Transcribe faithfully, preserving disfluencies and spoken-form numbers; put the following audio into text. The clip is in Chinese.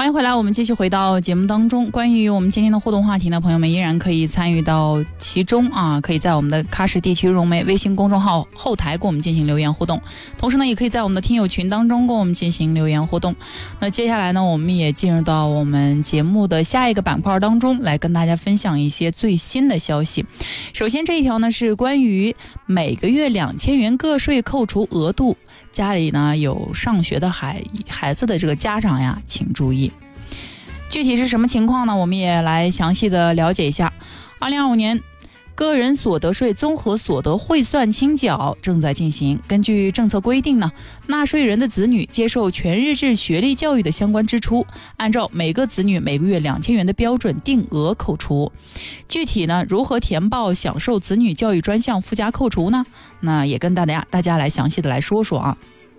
欢迎回来，我们继续回到节目当中。关于我们今天的互动话题呢，朋友们依然可以参与到其中啊，可以在我们的喀什地区融媒微信公众号后台跟我们进行留言互动，同时呢，也可以在我们的听友群当中跟我们进行留言互动。那接下来呢，我们也进入到我们节目的下一个板块当中，来跟大家分享一些最新的消息。首先这一条呢是关于每个月两千元个税扣除额度，家里呢有上学的孩孩子的这个家长呀，请注意。具体是什么情况呢？我们也来详细的了解一下。二零二五年个人所得税综合所得汇算清缴正在进行。根据政策规定呢，纳税人的子女接受全日制学历教育的相关支出，按照每个子女每个月两千元的标准定额扣除。具体呢，如何填报享受子女教育专项附加扣除呢？那也跟大家大家来详细的来说说啊。